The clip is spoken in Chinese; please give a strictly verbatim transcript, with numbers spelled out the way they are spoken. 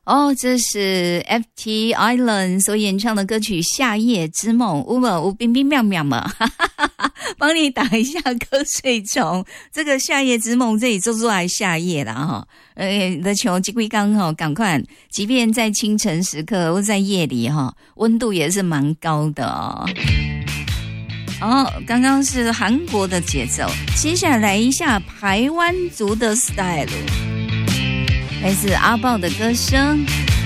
哦，这是 F T Island 所演唱的歌曲《夏夜之梦》，有没有冰冰妙妙嘛？帮你打一下瞌睡虫。这个《夏夜之梦》这里做出来夏夜啦哈，呃，的球鸡龟缸哈，赶快，即便在清晨时刻或在夜里哈，温度也是蛮高的哦。哦，刚刚是韩国的节奏，接下来来一下台湾族的 style， 来自阿豹的歌声。